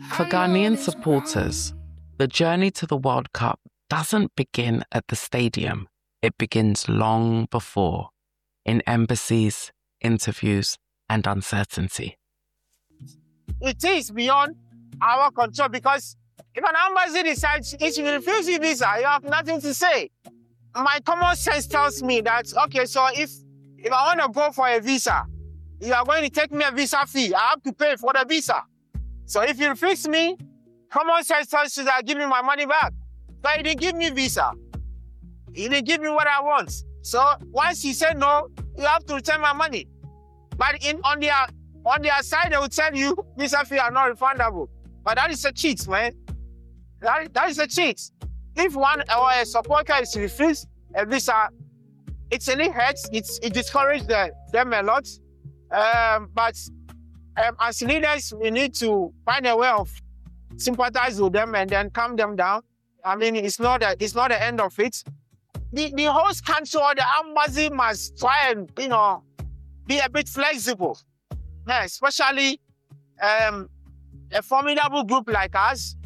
For Ghanaian supporters, the journey to the World Cup doesn't begin at the stadium. It begins long before, in embassies, interviews, and uncertainty. It is beyond our control because if an embassy decides it will refuse you visa, you have nothing to say. My common sense tells me that, okay, so if I want to go for a visa, you are going to take me a visa fee. I have to pay for the visa. So if you refuse me, common sense tells you that give me my money back. But he didn't give me visa. He didn't give me what I want. So once he said no, you have to return my money. But on their side, they will tell you visa fee are not refundable. But that is a cheat, man. That is a cheat. If one or a supporter is refused a visa, it's really hurts. It discourages them a lot. But as leaders, we need to find a way of sympathize with them and then calm them down. I mean, it's not the end of it. The host country or the embassy must try and, be a bit flexible. Yeah, especially a formidable group like us.